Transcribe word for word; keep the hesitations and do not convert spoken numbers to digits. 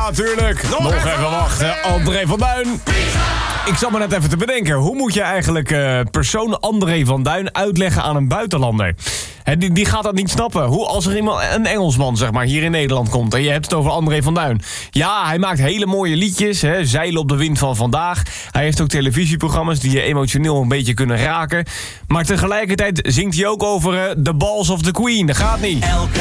Ja, tuurlijk. Nog, Nog even, even wachten. André van Duin. Ik zat me net even te bedenken. Hoe moet je eigenlijk uh, persoon André van Duin uitleggen aan een buitenlander? He, die, die gaat dat niet snappen. Hoe als er iemand, een Engelsman zeg maar, hier in Nederland komt en je hebt het over André van Duin. Ja, hij maakt hele mooie liedjes. He, Zeilen op de wind van vandaag. Hij heeft ook televisieprogramma's die je emotioneel een beetje kunnen raken. Maar tegelijkertijd zingt hij ook over uh, The Balls of the Queen. Dat gaat niet.